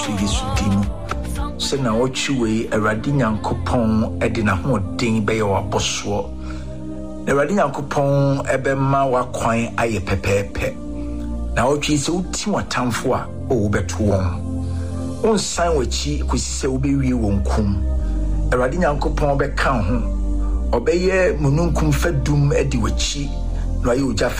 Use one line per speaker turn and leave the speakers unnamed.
Sudimo. Sena Ochiwe, a Radinan coupon, Edina Hodin Bay or Boswo. The Radinan coupon, Ebema wa coin aye pepe. Now she's so Tima Tamfua, oh, betuon. On sign which she could say be real won't come. A Radinan coupon be count. Obeye Mununkum fedum ediwachi, no you jaffe